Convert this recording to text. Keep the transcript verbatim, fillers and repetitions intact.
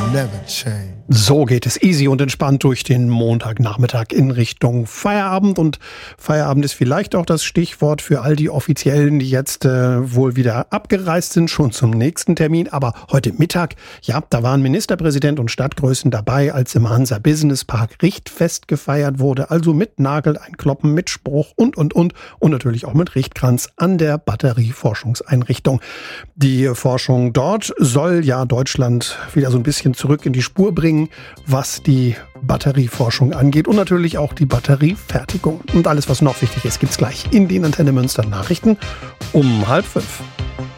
never change. So geht es easy und entspannt durch den Montagnachmittag in Richtung Feierabend. Und Feierabend ist vielleicht auch das Stichwort für all die Offiziellen, die jetzt äh, wohl wieder abgereist sind, schon zum nächsten Termin. Aber heute Mittag, ja, da waren Ministerpräsident und Stadtgrößen dabei, als im Hansa Business Park Richtfest gefeiert wurde. Also mit Nagel einkloppen, mit Spruch und, und, und. Und natürlich auch mit Richtkranz an der Batterieforschungseinrichtung. Die Forschung dort soll ja Deutschland wieder so ein bisschen zurück in die Spur bringen, was die Batterieforschung angeht und natürlich auch die Batteriefertigung. Und alles, was noch wichtig ist, gibt's gleich in den Antenne Münster Nachrichten um halb fünf.